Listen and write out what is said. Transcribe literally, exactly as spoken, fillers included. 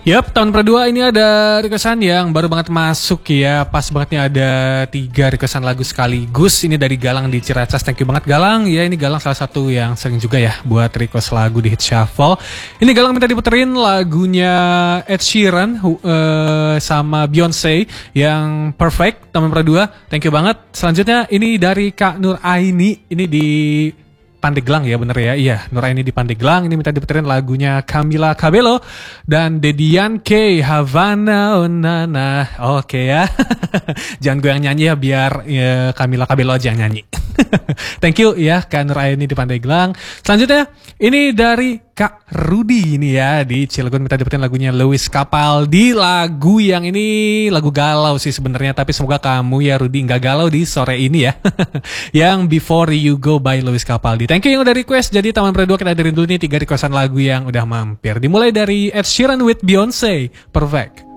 Yap, tahun kedua ini ada requestan yang baru banget masuk ya. Pas banget nih ada tiga requestan lagu sekaligus. Ini dari Galang di Ciracas. Thank you banget Galang. Ya ini Galang salah satu yang sering juga ya buat request lagu di Hit Shuffle. Ini Galang minta diputerin lagunya Ed Sheeran uh, sama Beyonce yang Perfect tahun kedua. Thank you banget. Selanjutnya ini dari Kak Nur Aini. Ini di Pandeglang ya bener ya. Iya, Nuraini di Pandeglang. Ini minta diputerin lagunya Camila Cabello dan Dedian K, Havana Onana. Oke ya. Jangan gue yang nyanyi ya, biar ya, Camila Cabello aja yang nyanyi. Thank you ya Kak Nuraini di Pandeglang. Selanjutnya ini dari Kak Rudy ini ya di Cilegon, minta diputerin lagunya Lewis Capaldi. Lagu yang ini lagu galau sih sebenarnya, tapi semoga kamu ya Rudy nggak galau di sore ini ya. Yang Before You Go by Lewis Capaldi. Thank you yang udah request. Jadi taman berdua kita hadirin dulu nih tiga requestan lagu yang udah mampir. Dimulai dari Ed Sheeran with Beyonce, Perfect.